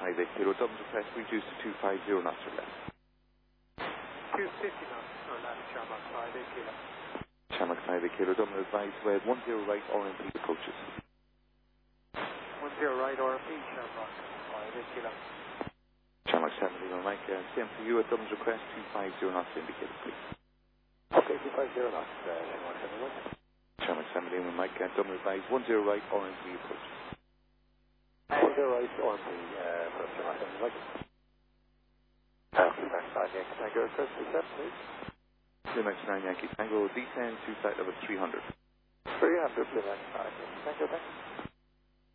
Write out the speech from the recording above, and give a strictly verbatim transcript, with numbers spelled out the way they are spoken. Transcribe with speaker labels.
Speaker 1: five eight kilo, double request, reduce to two five zero knots or less.
Speaker 2: two fifty knots or less, Shamrock five eight kilo.
Speaker 1: Shamrock five eight kilo, double advise, uh, one zero right, R M P approaches.
Speaker 2: one zero right, R M P, Shamrock five eight kilo.
Speaker 1: Shamrock seven Lima Mike, uh, same for you, at double request, two five zero knots indicated, please.
Speaker 2: Okay, two five zero knots, uh, Shamrock seven Lima.
Speaker 1: Shamrock seven Lima Mike, uh, double advise, one zero right, R M P approaches.
Speaker 2: one zero right, R M P, uh, for Shamrock seven Lima. Uh, Shamrock five Yankee Tango, request reset, please.
Speaker 1: Lima nine Yankee Tango, descend to site level three hundred.
Speaker 2: three hundred, Shamrock five Yankee Tango, thanks.